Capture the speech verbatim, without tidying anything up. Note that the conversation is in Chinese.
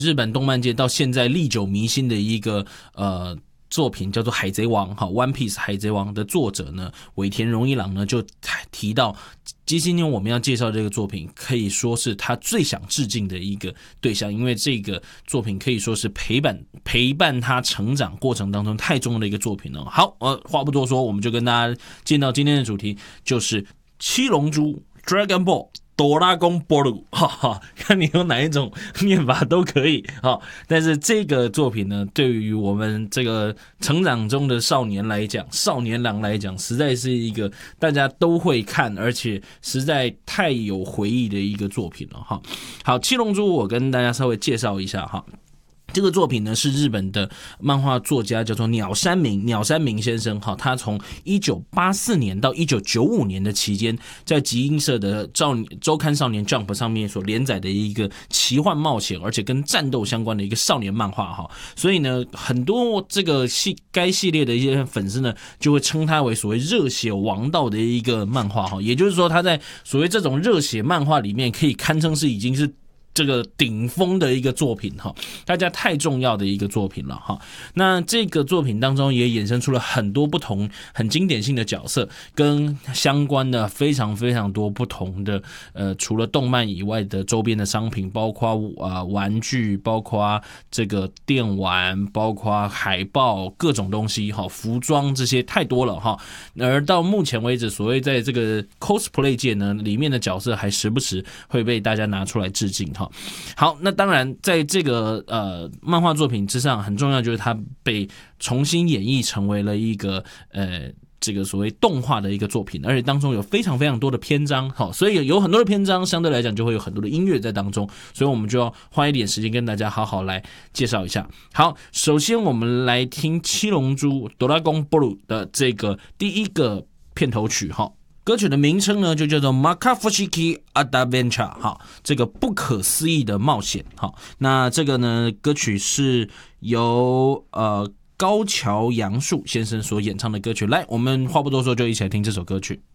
日本动漫界到现在历久弥新的一个呃作品叫做《海贼王》哈，《One Piece》海贼王的作者呢尾田荣一郎呢就提到，今天我们要介绍这个作品，可以说是他最想致敬的一个对象，因为这个作品可以说是陪伴陪伴他成长过程当中太重要的一个作品了。好，呃，话不多说，我们就跟大家进到今天的主题，就是七龙珠 Dragon Ball。哆啦公波鲁，哈哈，看你用哪一种念法都可以哈。但是这个作品呢，对于我们这个成长中的少年来讲，少年郎来讲，实在是一个大家都会看，而且实在太有回忆的一个作品了哈。好，七龙珠我跟大家稍微介绍一下哈。这个作品呢是日本的漫画作家叫做鸟山明，鸟山明先生哈，他从一九八四年到一九九五年的期间，在集英社的周刊少年 Jump 上面所连载的一个奇幻冒险，而且跟战斗相关的一个少年漫画哈，所以呢，很多这个系该系列的一些粉丝呢，就会称他为所谓热血王道的一个漫画哈，也就是说，他在所谓这种热血漫画里面，可以堪称是已经是这个顶峰的一个作品哈，大家太重要的一个作品了哈。那这个作品当中也衍生出了很多不同很经典性的角色，跟相关的非常非常多不同的呃，除了动漫以外的周边的商品，包括啊、呃、玩具，包括这个电玩，包括海报，各种东西哈，服装这些太多了哈。而到目前为止，所谓在这个 cosplay 界呢，里面的角色还时不时会被大家拿出来致敬哈。好，那当然，在这个呃漫画作品之上，很重要就是它被重新演绎成为了一个呃这个所谓动画的一个作品，而且当中有非常非常多的篇章，好，所以有很多的篇章，相对来讲就会有很多的音乐在当中，所以我们就要花一点时间跟大家好好来介绍一下。好，首先我们来听七龙珠哆啦公波鲁的这个第一个片头曲哈。歌曲的名称呢，就叫做 Makafushiki Adventure 哈，这个不可思议的冒险哈。那这个呢，歌曲是由呃高桥阳树先生所演唱的歌曲。来，我们话不多说，就一起来听这首歌曲。